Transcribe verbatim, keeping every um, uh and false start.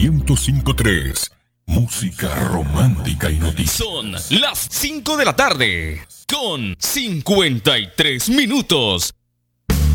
ciento cinco punto tres. Música romántica y noticias. Son las cinco de la tarde con cincuenta y tres minutos.